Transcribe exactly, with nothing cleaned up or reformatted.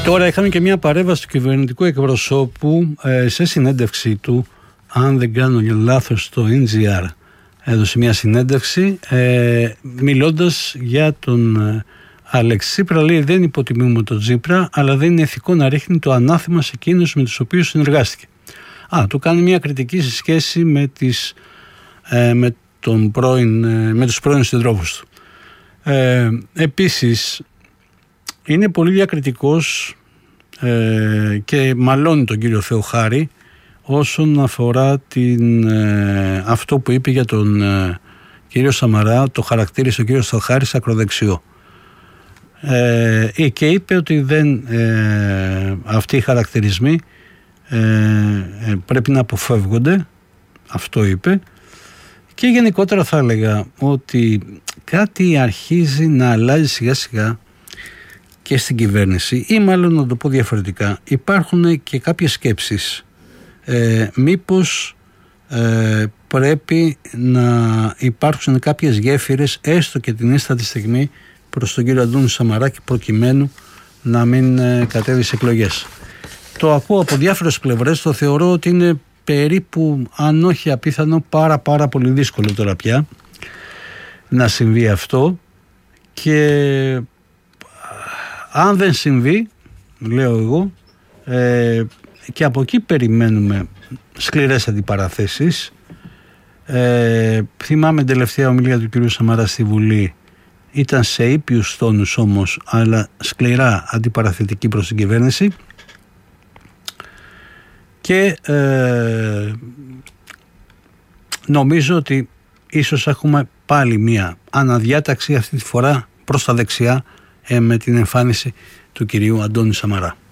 Τώρα είχαμε και μια παρέμβαση του κυβερνητικού εκπροσώπου ε, σε συνέντευξή του, αν δεν κάνω λάθος, στο εν τζι αρ. Έδωσε μια συνέντευξη ε, μιλώντας για τον ε, Αλέξη Τσίπρα. Λέει: δεν υποτιμούμε τον Τσίπρα, αλλά δεν είναι ηθικό να ρίχνει το ανάθεμα σε εκείνους με τους οποίους συνεργάστηκε. Α, του κάνει μια κριτική σε σχέση με, τις, ε, με, τον πρώην, ε, με τους πρώην συντρόφους του. Ε, επίσης, είναι πολύ διακριτικός ε, και μαλώνει τον κύριο Θεοχάρη όσον αφορά την, ε, αυτό που είπε για τον ε, κύριο Σαμαρά, το χαρακτήρισε ο κύριος Θεοχάρης ακροδεξιό. Ε, και είπε ότι δεν, ε, αυτοί οι χαρακτηρισμοί ε, ε, πρέπει να αποφεύγονται, αυτό είπε. Και γενικότερα θα έλεγα ότι κάτι αρχίζει να αλλάζει σιγά σιγά και στην κυβέρνηση, ή μάλλον να το πω διαφορετικά, υπάρχουν και κάποιες σκέψεις. Ε, μήπως ε, πρέπει να υπάρξουν κάποιες γέφυρες, έστω και την ίστατη στιγμή, προς τον κύριο Αντώνη Σαμαράκη, προκειμένου να μην ε, κατέβει σε εκλογές. Το ακούω από διάφορες πλευρές, το θεωρώ ότι είναι περίπου, αν όχι απίθανο, πάρα πάρα πολύ δύσκολο τώρα πια να συμβεί αυτό, και αν δεν συμβεί, λέω εγώ, ε, και από εκεί περιμένουμε σκληρές αντιπαραθέσεις. Ε, θυμάμαι την τελευταία ομιλία του κ. Σαμαρά στη Βουλή, ήταν σε ήπιους τόνους όμως, αλλά σκληρά αντιπαραθετική προς την κυβέρνηση, και ε, νομίζω ότι ίσως έχουμε πάλι μία αναδιάταξη, αυτή τη φορά προς τα δεξιά, ε, με την εμφάνιση του κυρίου Αντώνη Σαμαρά.